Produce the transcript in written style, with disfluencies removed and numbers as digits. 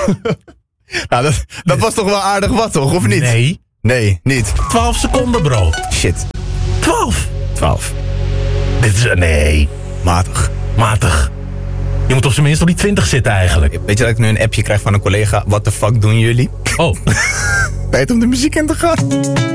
Nou, dat was toch wel aardig wat, toch? Of niet? Nee. Nee, niet. 12 seconden, bro. Shit. 12. Dit is... Nee. Matig. Je moet op zijn minst op die 20 zitten eigenlijk. Weet je dat ik nu een appje krijg van een collega? What the fuck doen jullie? Oh. Tijd om de muziek in te gaan.